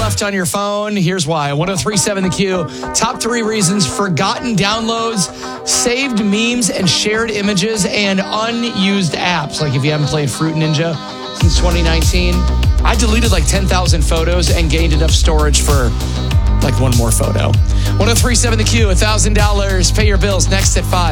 left on your phone. Here's why. 1037 The Q. Top 3 reasons: forgotten downloads, saved memes and shared images, and unused apps. Like if you haven't played Fruit Ninja since 2019. I deleted like 10,000 photos and gained enough storage for like one more photo. 1037 The Q, $1,000. Pay your bills next at 5.